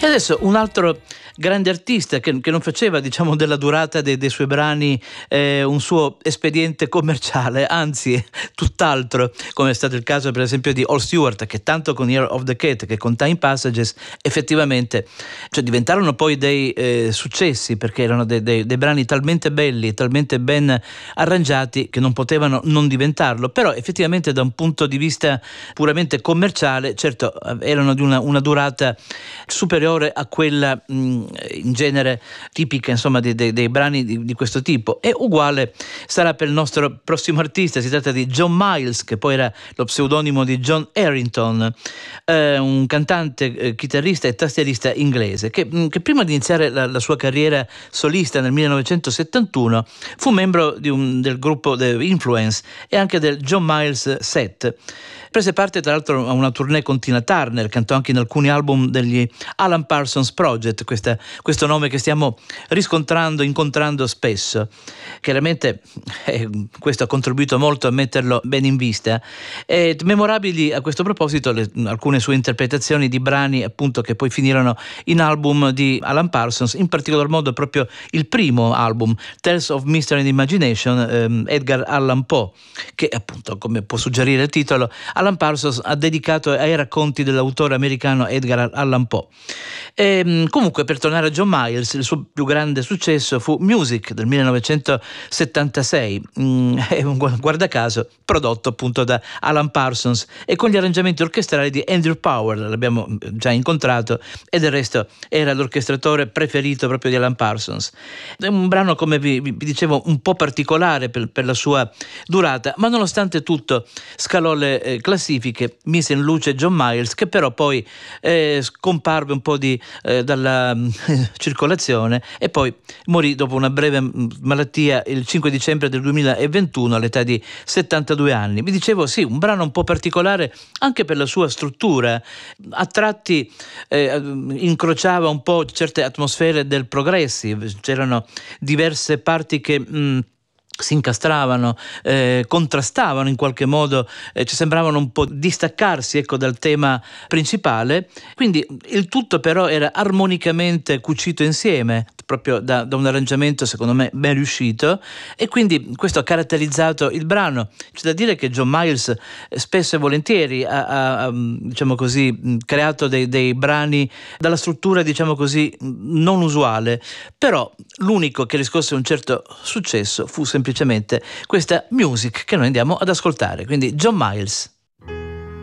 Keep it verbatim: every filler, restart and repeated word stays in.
adesso un altro grande artista che, che non faceva, diciamo, della durata dei, dei suoi brani eh, un suo espediente commerciale, anzi tutt'altro, come è stato il caso per esempio di Al Stewart, che tanto con Year of the Cat che con Time Passages effettivamente, cioè, diventarono poi dei eh, successi, perché erano dei, dei, dei brani talmente belli, talmente ben arrangiati che non potevano non diventarlo. Però effettivamente da un punto di vista puramente commerciale, certo, erano di una, una durata superiore a quella mh, in genere tipica, insomma, dei, dei, dei brani di, di questo tipo. E uguale sarà per il nostro prossimo artista. Si tratta di John Miles, che poi era lo pseudonimo di John Harrington, eh, un cantante, eh, chitarrista e tastierista inglese che, che prima di iniziare la, la sua carriera solista nel millenovecentosettantuno fu membro di un, del gruppo The Influence e anche del John Miles Set. Prese parte tra l'altro a una tournée con Tina Turner, cantò anche in alcuni album degli Alan Parsons Project, questa, questo nome che stiamo riscontrando, incontrando spesso. Chiaramente eh, questo ha contribuito molto a metterlo bene in vista. E memorabili a questo proposito le, alcune sue interpretazioni di brani appunto che poi finirono in album di Alan Parsons, in particolar modo proprio il primo album, Tales of Mystery and Imagination, ehm, Edgar Allan Poe, che appunto, come può suggerire il titolo, Alan Parsons ha dedicato ai racconti dell'autore americano Edgar Allan Poe. E, comunque, per tornare a John Miles, il suo più grande successo fu Music del millenovecentosettantasei, mm, guarda caso prodotto appunto da Alan Parsons e con gli arrangiamenti orchestrali di Andrew Powell, l'abbiamo già incontrato, e del resto era l'orchestratore preferito proprio di Alan Parsons. È un brano, come vi, vi dicevo, un po' particolare per, per la sua durata, ma nonostante tutto scalò le eh, classifiche, mise in luce John Miles, che però poi eh, scomparve un po' di, eh, dalla eh, circolazione e poi morì dopo una breve malattia il cinque dicembre del duemilaventuno all'età di settantadue anni. Vi dicevo, sì, un brano un po' particolare anche per la sua struttura, a tratti eh, incrociava un po' certe atmosfere del progressive, c'erano diverse parti che mh, si incastravano, eh, contrastavano in qualche modo, eh, ci sembravano un po' distaccarsi, ecco, dal tema principale, quindi il tutto però era armonicamente cucito insieme, proprio da, da un arrangiamento secondo me ben riuscito, e quindi questo ha caratterizzato il brano. C'è da dire che John Miles spesso e volentieri ha, ha, ha diciamo così, creato dei, dei brani dalla struttura, diciamo così, non usuale, però l'unico che riscosse un certo successo fu semplicemente questa Music che noi andiamo ad ascoltare. Quindi John Miles.